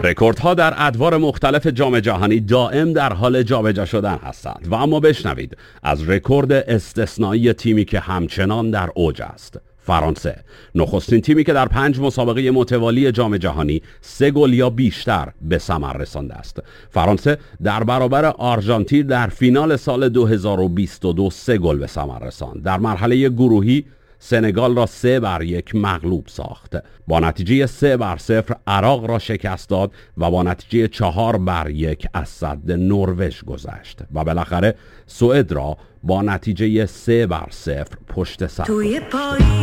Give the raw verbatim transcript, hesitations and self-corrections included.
رکوردها در ادوار مختلف جام جهانی دائم در حال جابجا شدن هستند و اما بشنوید از رکورد استثنایی تیمی که همچنان در اوج است. فرانسه، نخستین تیمی که در پنج مسابقه متوالی جام جهانی سه گل یا بیشتر به ثمر رسانده است. فرانسه در برابر آرژانتین در فینال سال دو هزار و بیست و دو سه گل به ثمر رساند. در مرحله گروهی سنگال را سه بر یک مغلوب ساخت. با نتیجه سه بر صفر عراق را شکست داد و با نتیجه چهار بر یک از سد نروژ گذشت و بالاخره سوئد را با نتیجه سه بر صفر پشت سر گذاشت.